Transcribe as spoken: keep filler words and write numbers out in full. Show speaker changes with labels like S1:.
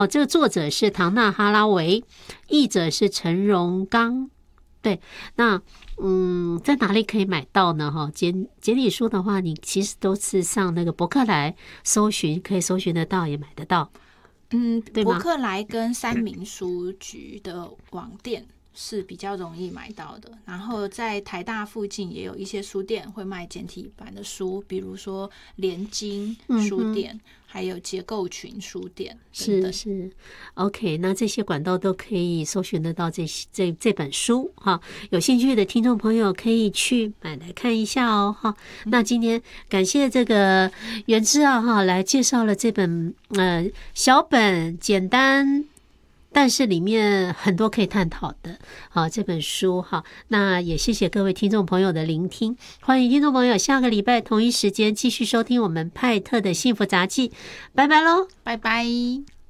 S1: 哦，这个作者是唐纳哈拉维，译者是陈荣刚。对，那嗯，在哪里可以买到呢？哈，简简体书的话，你其实都是上那个博客来搜寻，可以搜寻得到，也买得到。
S2: 嗯，
S1: 对吗？
S2: 博客来跟三民书局的网店是比较容易买到的，然后在台大附近也有一些书店会卖简体版的书，比如说联经书店、嗯、还有结构群书店等等。
S1: 是是 OK， 那这些管道都可以搜寻得到这这这本书哈，有兴趣的听众朋友可以去买来看一下哦哈。那今天感谢这个元之啊哈来介绍了这本呃小本简单，但是里面很多可以探讨的好这本书哈。那也谢谢各位听众朋友的聆听，欢迎听众朋友下个礼拜同一时间继续收听我们派特的幸福杂技，拜拜喽，
S2: 拜拜。